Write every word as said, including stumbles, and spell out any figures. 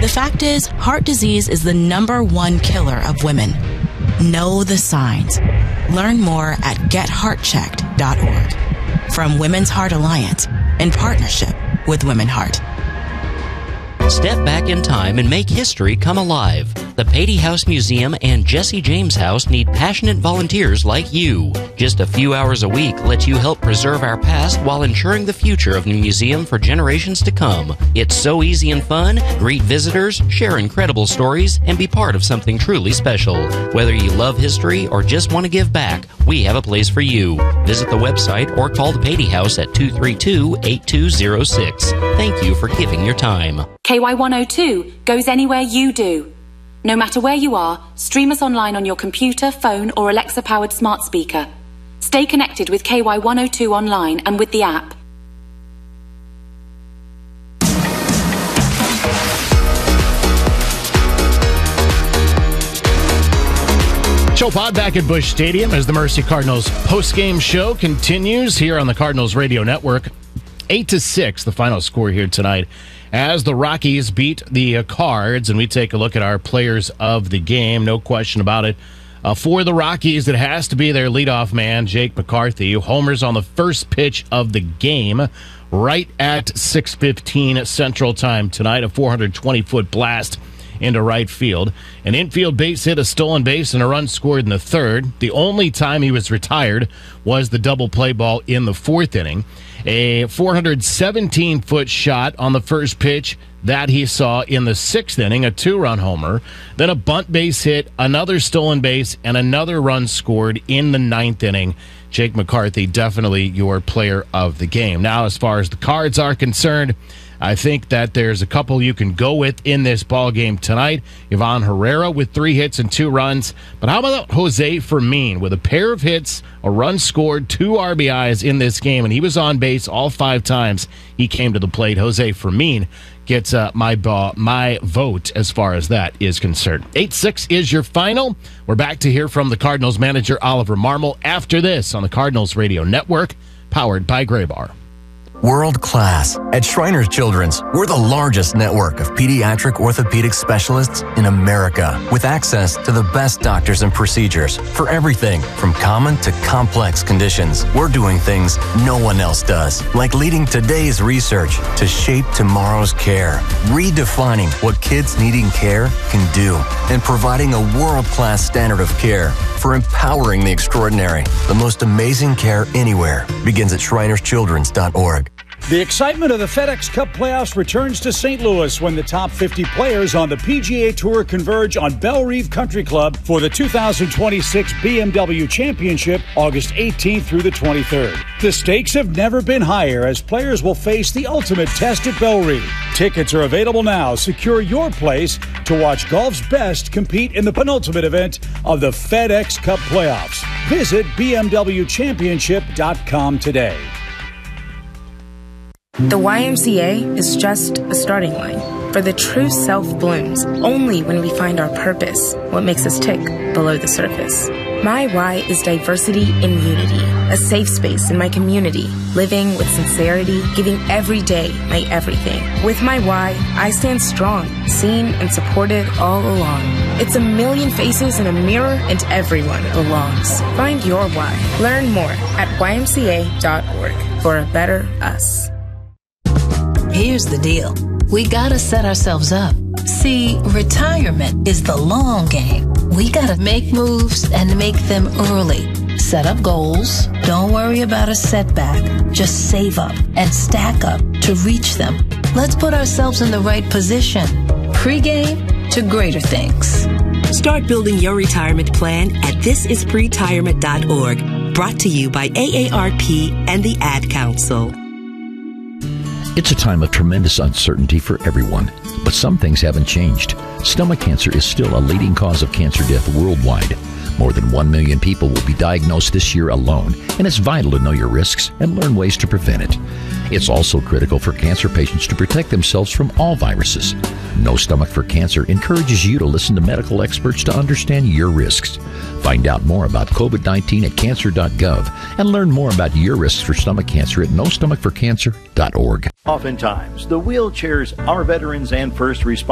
The fact is, heart disease is the number one killer of women. Know the signs. Learn more at get heart checked dot org. From Women's Heart Alliance, in partnership with Women Heart. Step back in time and make history come alive. The Patey House Museum and Jesse James House need passionate volunteers like you. Just a few hours a week lets you help preserve our past while ensuring the future of the museum for generations to come. It's so easy and fun. Greet visitors, share incredible stories, and be part of something truly special. Whether you love history or just want to give back, we have a place for you. Visit the website or call the Patey House at two three two, eight two zero six. Thank you for giving your time. K Y one oh two goes anywhere you do. No matter where you are, stream us online on your computer, phone, or Alexa-powered smart speaker. Stay connected with K Y one oh two online and with the app. Show Pod back at Busch Stadium as the Mercy Cardinals post-game show continues here on the Cardinals Radio Network. eight to six, the final score here tonight, as the Rockies beat the uh, Cards, and we take a look at our players of the game. No question about it. Uh, for the Rockies, it has to be their leadoff man, Jake McCarthy, who homers on the first pitch of the game right at six fifteen Central Time tonight, a four hundred twenty foot blast into right field. An infield base hit, a stolen base, and a run scored in the third. The only time he was retired was the double play ball in the fourth inning. A four hundred seventeen foot shot on the first pitch that he saw in the sixth inning, a two-run homer. Then a bunt base hit, another stolen base, and another run scored in the ninth inning. Jake McCarthy, definitely your player of the game. Now, as far as the Cards are concerned, I think that there's a couple you can go with in this ball game tonight. Ivan Herrera with three hits and two runs. But how about Jose Fermin with a pair of hits, a run scored, two R B Is in this game, and he was on base all five times he came to the plate. Jose Fermin gets uh, my uh, my vote as far as that is concerned. eight six is your final. We're back to hear from the Cardinals manager, Oliver Marmol, after this on the Cardinals Radio Network, powered by Graybar. World class. At Shriners Children's, we're the largest network of pediatric orthopedic specialists in America, with access to the best doctors and procedures for everything from common to complex conditions. We're doing things no one else does, like leading today's research to shape tomorrow's care, redefining what kids needing care can do, and providing a world-class standard of care for empowering the extraordinary. The most amazing care anywhere begins at shriners children's dot org. The excitement of the FedEx Cup playoffs returns to Saint Louis when the top fifty players on the P G A Tour converge on Bellerive Country Club for the two thousand twenty-six B M W Championship, August eighteenth through the twenty-third. The stakes have never been higher as players will face the ultimate test at Bellerive. Tickets are available now. Secure your place to watch golf's best compete in the penultimate event of the FedEx Cup playoffs. Visit B M W championship dot com today. The Y M C A is just a starting line, for the true self blooms only when we find our purpose, what makes us tick below the surface. My Y is diversity in unity, a safe space in my community, living with sincerity, giving every day my everything. With my Y, I stand strong, seen and supported all along. It's a million faces in a mirror and everyone belongs. Find your Y. Learn more at Y M C A dot org for a better us. Here's the deal. We gotta set ourselves up. See, retirement is the long game. We gotta make moves and make them early. Set up goals. Don't worry about a setback. Just save up and stack up to reach them. Let's put ourselves in the right position. Pre-game to greater things. Start building your retirement plan at this is pretirement dot org. Brought to you by A A R P and the Ad Council. It's a time of tremendous uncertainty for everyone, but some things haven't changed. Stomach cancer is still a leading cause of cancer death worldwide. More than one million people will be diagnosed this year alone, and it's vital to know your risks and learn ways to prevent it. It's also critical for cancer patients to protect themselves from all viruses. No Stomach for Cancer encourages you to listen to medical experts to understand your risks. Find out more about COVID nineteen at cancer dot gov and learn more about your risks for stomach cancer at no stomach for cancer dot org. Oftentimes, the wheelchairs our veterans and first responders